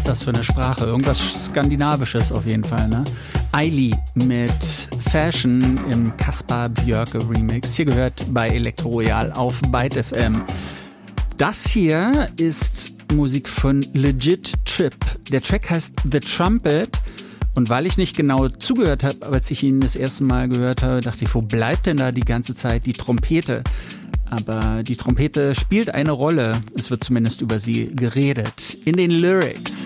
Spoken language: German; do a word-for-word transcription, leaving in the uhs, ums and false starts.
ist das für eine Sprache? Irgendwas Skandinavisches auf jeden Fall, ne? Aili mit Fashion im Kaspar Björke Remix. Hier gehört bei Elektro Royal auf Byte F M. Das hier ist Musik von Legit Trip. Der Track heißt The Trumpet. Und weil ich nicht genau zugehört habe, als ich ihn das erste Mal gehört habe, dachte ich, wo bleibt denn da die ganze Zeit die Trompete? Aber die Trompete spielt eine Rolle. Es wird zumindest über sie geredet. In den Lyrics.